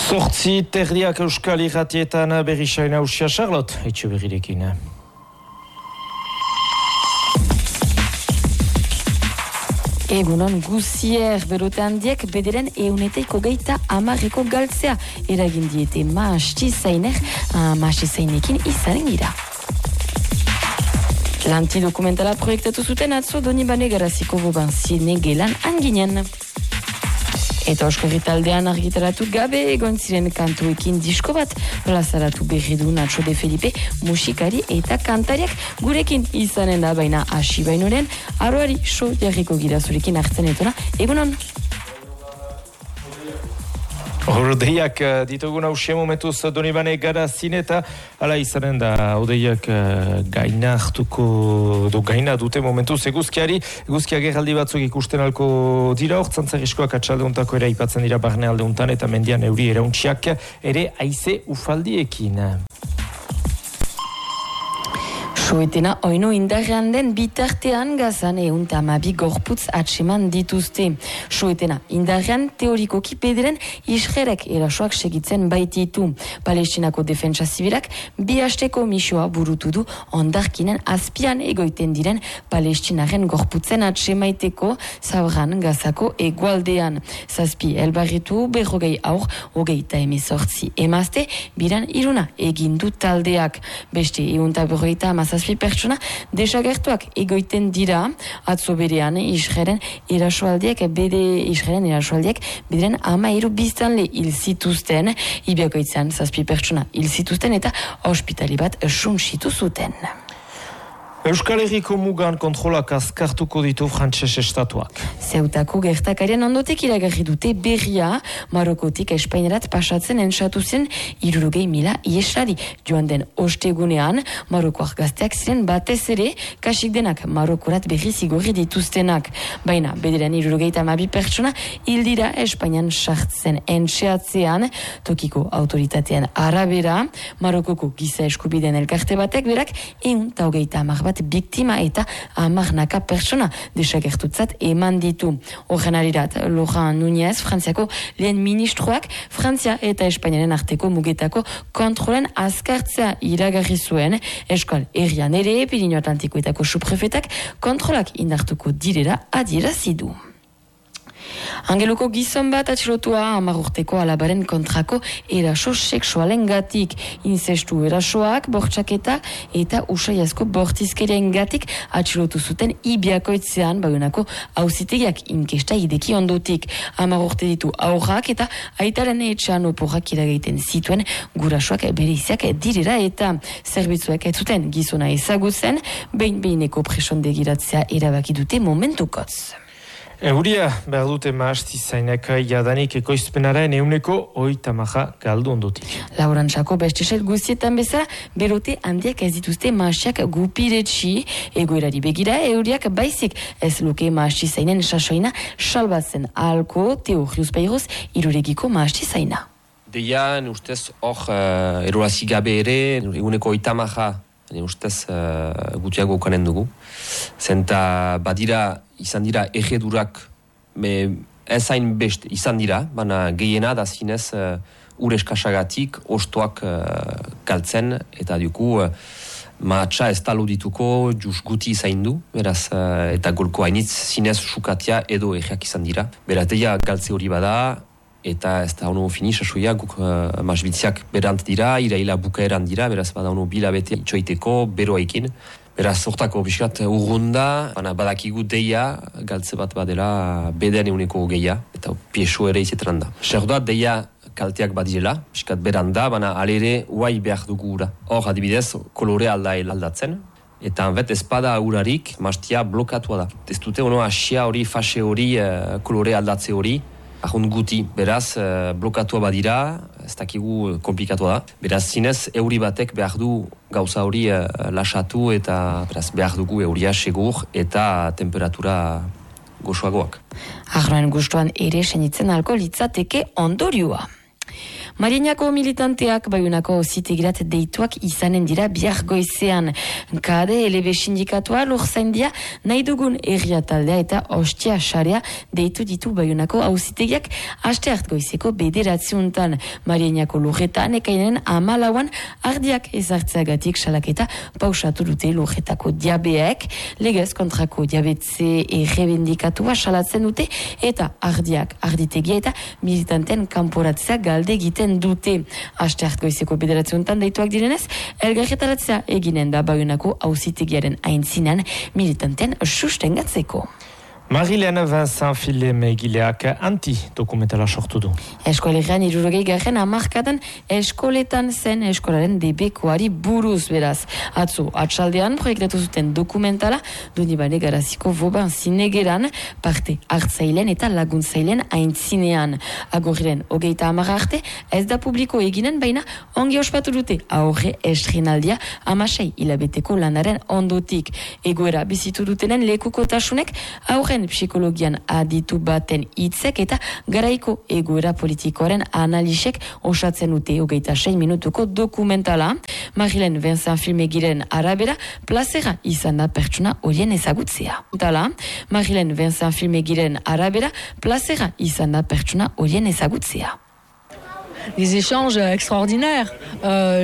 Zortzi terdiak Euskal Irratietan berrisain hausia Charlotte, etxe berrirekin. Egunon guzier berote handiek bederen 120 galtzea eragin diete mahastizainekin izanen gira. Lanti dokumentala proiektatu zuten atzo Donibane Garaziko boban zine gelan anginen. Eta Euskarri taldean argitaratu gabe egon ziren kantuekin disko bat plazaratu berri du Nacho de Felipe musikari eta kantariak gurekin izanen da, baina hasi bainoren aroari so jarriko gira zurekin hartzen etona. Egunon! Odeiak ditugun hausia momentuz Donibane Garazin eta ala izanen da odeiak gaina dute momentuz eguzkia gerraldi batzuk ikusten alko dira, hortzantzariskoak atxaldeuntako ere aipatzen dira barne aldeuntan eta mendian euri erauntxiak ere haize ufaldiekin. Soetena oino indarrean den bitartean gazan 112 gorputz atseman dituzte. Soetena indarrean teorikoki pederen Israelek erasoak segitzen baititu. Palestinako defentsa zibilak bi hasteko misioa burutu du ondarkinen azpian egoiten diren Palestinaren gorputzen atsemaiteko Zabran Gazako egualdean. Zazpi elbarritu 40 aur 38 emazte biran iruna egindu taldeak. Beste 150 pertsona desagertuak egoiten dira atzo berean Israelen erasoaldiek bederen 13 biztanle hil zituzten, Ibiakoitzean 7 pertsona hil zituzten eta ospitali bat suntsitu zuten. Euskal Herriko mugan kontrolak azkartuko ditu frantses estatuak. Zeutako gertakarian ondotek iragarri dute berria, Marokotik Espainerat pasatzen entsatu zen 60.000 ieslari. Joan den ostegunean, Marokoak gazteak ziren batez ere, kasik denak Marokorat berri zigorri dituztenak. Baina, bederen 62 pertsona hildira Espainian sartzen entxeatzean, tokiko autoritatean arabera, Marokoko giza eskubideen elkarte batek berak 130 bat biktima eta 10 pertsona desagertutzat eman ditu. Horren arirat, Laurent Núñez, Frantziako lehen ministroak, Frantzia eta Espainiaren arteko mugetako kontrolen azkartzea iragarri zuen, Euskal Herrian ere, Pirinio Atlantikoetako suprefetak kontrolak indartuko direla adierazi du. Angeluko gizon bat atxilotua 10 urteko alabaren kontrako eraso sexualen gatik. Inzestu erasoak, bortxaketa eta usaiazko bortizkerien gatik atxilotu zuten Ibiakoitzean Baionako auzitegiak inkesta ideki ondotik. 10 urte ditu aurrak eta aitaren etxean oporrak iragaiten zituen gurasoak bereiziak direra eta zerbitzuak ez zuten gizona ezagutzen, behin-behineko presondegiratzea erabaki dute momentukotz. Euria behar dute mahastizainek jadanik ekoizpenaren 130 galdu ondotik. Laurantzako bestesel guztietan bezala, berote handiak ez dituzte mahastiak gupiretsi, egoerari begira euriak baizik ez luke mahastizainen sasoina salbatzen ahalko Teorius Peiroz iruregiko mahastizaina. Deia, ustez, hor erolazi gabe ere, 130 ustez gutiago ukanen dugu. Zenta badira, izan dira egedurak ez hain best izan dira, baina gehiena da zinez ureskasagatik ostoak galtzen eta duku mahatsa ez talo dituko juz guti izain du, beraz, eta golko hainitz zinez sukatia edo egeak izan dira. Beraz, deia galtze hori bada, eta ez da ono finis, asoia, guk masbitziak berant dira, iraila bukaeran dira, beraz, bada ono bilabete itxoiteko, beroaikin. Beraz, hortako biskat urrunda, badakigu deia, galtze bat badela beden euneko geia, eta pieso ere izetran da. Serdoa, deia kalteak badirela, biskat beranda, baina alere uai behar dugu ura. Hor, adibidez, kolore aldatzen, eta hanbet espada urarik, mastia blokatua da. Ez dute ono asia hori, fase hori, kolore aldatze hori, ahont guti, beraz, blokatua badira, ez dakigu komplikatua da. Beraz, zinez, euri batek behar du gauza hori lasatu eta beraz, behar dugu euria segur eta temperatura gozoagoak. Arroen gustuan ere senitzen alko litzateke ondorioa. Marinako militanteak Baionako auzitegirat deituak izanen dira bihar goizean. KADE LB sindikatua lurzaindia nahi dugun herria taldea eta ostia sarea deitu ditu Baionako auzitegiak asteart goizeko 9 Marinako lurretan ekainen 14 ardiak ezartzeagatik salaketa pausatu dute lurretako diabeek, legez kontrako diabetze errebendikatua salatzen dute eta ardiak arditegia eta militanten kanporatzea galde egiten dute. Asteart goizeko 9 deituak direnez, elgarretaratzea eginen da Baionako auzitegiaren aintzinean militanten sustengatzeko. Marilene Vincent film egileak anti-dokumentala sortu du. Eskolegian 60. hamarkadan eskoletan zen eskolaren debekoari buruz beraz. Atzo, atxaldean proiektatu zuten dokumentala Donibane Garaziko Vauban zinegeran parte hartzailen eta laguntzailen aintzinean. Agorren 30 arte ez da publiko eginen baina ongi ospatu dute aurre estrenaldia 16 hilabeteko lanaren ondotik. Egoera bizitu dutenen lekukotasunek aurren psikologian aditu baten hitzek eta garaiko egoera politikoaren analisek osatzen dute 26 minutuko dokumentala. Marilene Vincent filmegiren arabera plazera izan da pertsona horien ezagutzea. Marilene Vincent filmegiren arabera plazera izan da pertsona horien ezagutzea. Des échanges extraordinaires.